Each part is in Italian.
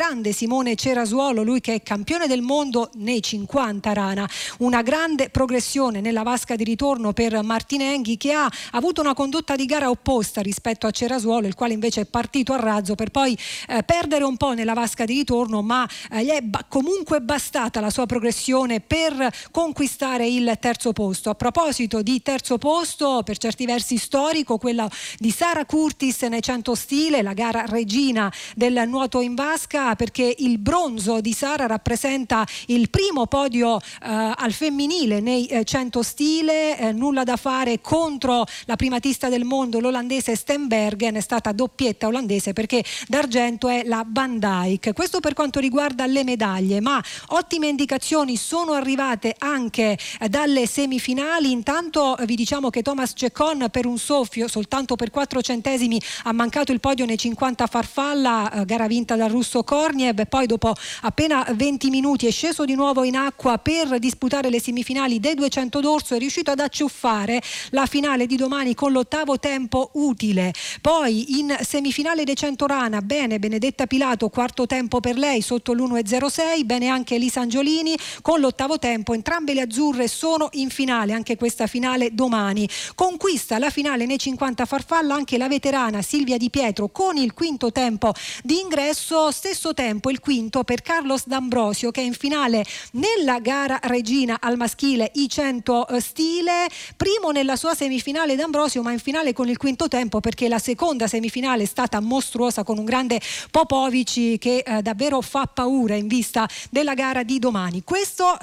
grande Simone Cerasuolo, lui che è campione del mondo nei 50 rana. Una grande progressione nella vasca di ritorno per Martinenghi, che ha avuto una condotta di gara opposta rispetto a Cerasuolo, il quale invece è partito a razzo per poi perdere un po' nella vasca di ritorno, ma gli è comunque bastata la sua progressione per conquistare il terzo posto. A proposito di terzo posto, per certi versi storico, quello di Sara Curtis nei 100 stile, la gara regina del nuoto in vasca, perché il bronzo di Sara rappresenta il primo podio al femminile nei 100 stile, nulla da fare contro la primatista del mondo, l'olandese Stenbergen. È stata doppietta olandese perché d'argento è la Van Dijk. Questo per quanto riguarda le medaglie, ma ottime indicazioni sono arrivate anche dalle semifinali. Intanto vi diciamo che Thomas Cecon per un soffio, soltanto per 4 centesimi, ha mancato il podio nei 50 farfalla, gara vinta dal russo Korniev, e poi dopo appena 20 minuti è sceso di nuovo in acqua per disputare le semifinali dei 200 d'orso. È riuscito ad acciuffare la finale di domani con l'8° tempo utile. Poi in semifinale dei 100 rana, bene Benedetta Pilato, quarto tempo per lei sotto l'1,06, bene anche Elisa Angiolini con l'8° tempo. Entrambe le azzurre sono in finale, anche questa finale domani. Conquista la finale nei 50 farfalla anche la veterana Silvia Di Pietro con il 5° tempo di ingresso. Stesso tempo, il 5° per Carlos D'Ambrosio, che è in finale nella gara regina al maschile i 100 stile, primo nella sua semifinale D'Ambrosio, ma in finale con il 5° tempo, perché la seconda semifinale è stata mostruosa con un grande Popovici che davvero fa paura in vista della gara di domani. Questo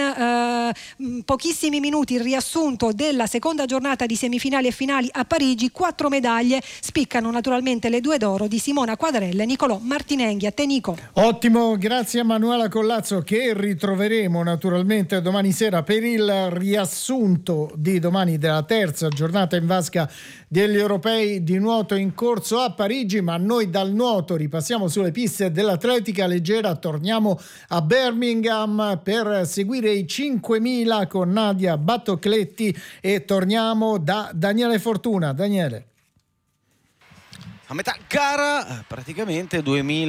in pochissimi minuti il riassunto della seconda giornata di semifinali e finali a Parigi. 4 medaglie, spiccano naturalmente le 2 d'oro di Simona Quadrella e Nicolò Martinenghi. A te Nico. Ottimo, grazie a Manuela Collazzo, che ritroveremo naturalmente domani sera per il riassunto di domani della terza giornata in vasca degli europei di nuoto in corso a Parigi. Ma noi dal nuoto ripassiamo sulle piste dell'atletica leggera, torniamo a Birmingham per seguire i 5.000 con Nadia Battocletti e torniamo da Daniele Fortuna. Daniele. A metà gara, praticamente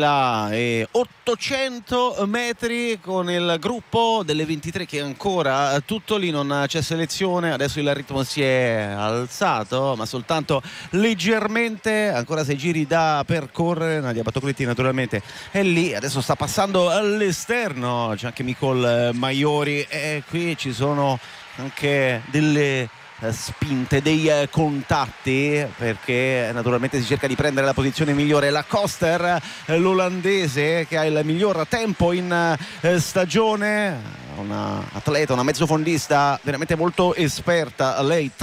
2800 metri con il gruppo delle 23 che è ancora tutto lì, non c'è selezione. Adesso il ritmo si è alzato, ma soltanto leggermente, ancora 6 giri da percorrere. Nadia Battocletti naturalmente è lì, adesso sta passando all'esterno, c'è anche Nicole Maiori e qui ci sono anche delle spinte, dei contatti, perché naturalmente si cerca di prendere la posizione migliore. La Koster, l'olandese che ha il miglior tempo in stagione, una atleta, una mezzofondista veramente molto esperta, lei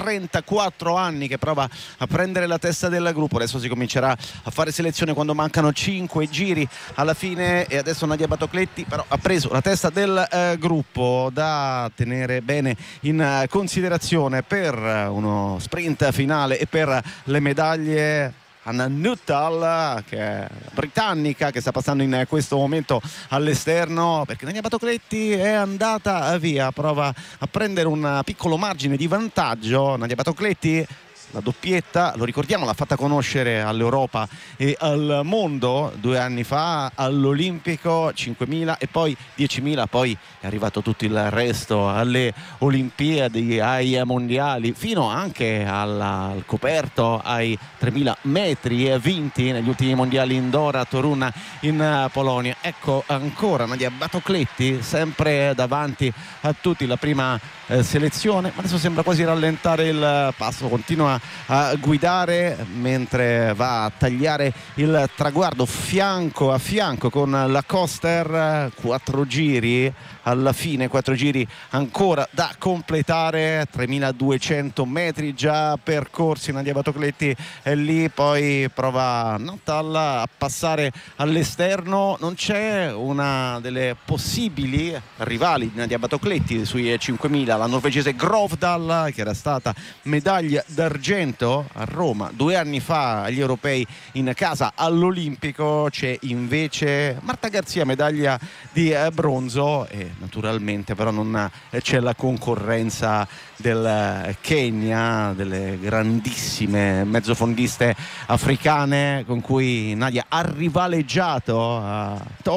34 anni che prova a prendere la testa del gruppo. Adesso si comincerà a fare selezione quando mancano 5 giri alla fine, e adesso Nadia Battocletti però ha preso la testa del gruppo, da tenere bene in considerazione per uno sprint finale e per le medaglie. Anna Nuttall, che è britannica, che sta passando in questo momento all'esterno, perché Nadia Battocletti è andata via, prova a prendere un piccolo margine di vantaggio. Nadia Battocletti, la doppietta, lo ricordiamo, l'ha fatta conoscere all'Europa e al mondo 2 anni fa all'Olimpico, 5.000 e poi 10.000, poi è arrivato tutto il resto alle Olimpiadi, ai mondiali, fino anche al coperto, ai 3.000 metri vinti negli ultimi mondiali indoor a Torun in Polonia. Ecco ancora Nadia Battocletti sempre davanti a tutti, la prima selezione, ma adesso sembra quasi rallentare il passo, continua a guidare mentre va a tagliare il traguardo fianco a fianco con la Koster. 4 giri alla fine, 4 giri ancora da completare, 3.200 metri già percorsi. Nadia Battocletti è lì, poi prova Nuttall a passare all'esterno. Non c'è una delle possibili rivali di Nadia Battocletti sui 5.000, la norvegese Grovdal, che era stata medaglia d'argento a Roma 2 anni fa agli europei in casa all'Olimpico. C'è invece Marta Garzia, medaglia di bronzo, e naturalmente però non c'è la concorrenza del Kenya, delle grandissime mezzofondiste africane con cui Nadia ha rivaleggiato a